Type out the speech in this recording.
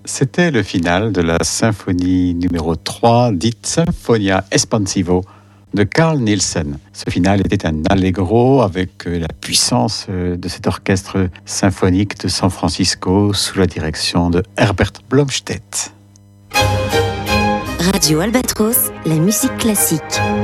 C'était le final de la symphonie numéro 3, dite Symphonia Espansivo de Carl Nielsen. Ce final était un allegro avec la puissance de cet orchestre symphonique de San Francisco sous la direction de Herbert Blomstedt. Radio Albatros, la musique classique.